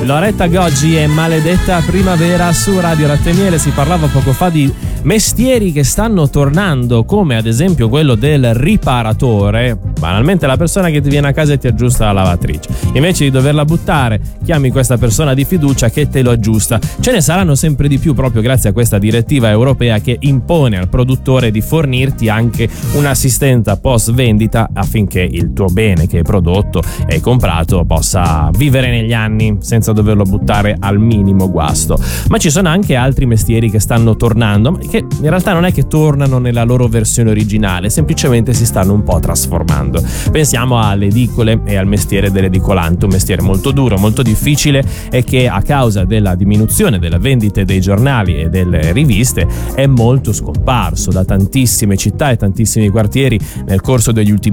Loretta Goggi e Maledetta Primavera su Radio Latte e Miele. Si parlava poco fa di mestieri che stanno tornando, come ad esempio quello del riparatore, banalmente la persona che ti viene a casa e ti aggiusta la lavatrice. Invece di doverla buttare, chiami questa persona di fiducia che te lo aggiusta. Ce ne saranno sempre di più proprio grazie a questa direttiva europea che impone al produttore di fornirti anche un'assistenza post vendita affinché il tuo bene che hai prodotto e hai comprato possa vivere negli anni senza doverlo buttare al minimo guasto. Ma ci sono anche altri mestieri che stanno tornando, ma che in realtà non è che tornano nella loro versione originale, semplicemente si stanno un po' trasformando. Pensiamo alle edicole e al mestiere dell'edicolante, un mestiere molto duro, molto difficile e che a causa della diminuzione delle vendite dei giornali e delle riviste è molto scomparso da tantissime città e tantissimi quartieri nel corso degli ultimi